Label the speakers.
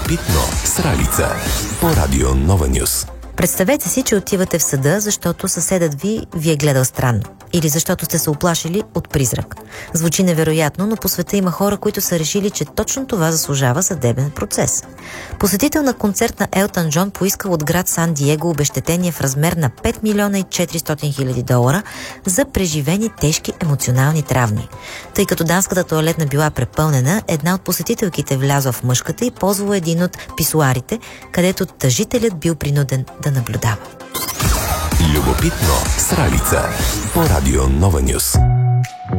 Speaker 1: Любопитно с Ралица по Радио Нова Нюс.
Speaker 2: Представете си, че отивате в съда, защото съседът ви е гледал странно. Или защото сте се уплашили от призрак. Звучи невероятно, но по света има хора, които са решили, че точно това заслужава съдебен процес. Посетител на концерт на Елтън Джон поискал от град Сан Диего обезщетение в размер на 5 милиона и 400 хиляди долара за преживени тежки емоционални травми. Тъй като дамската тоалетна била препълнена, една от посетителките влязла в мъжката и ползвала един от писоарите, където тъжителят бил принуден да наблюдава.
Speaker 1: Любопитно с Ралица по Радио Нова Нюс.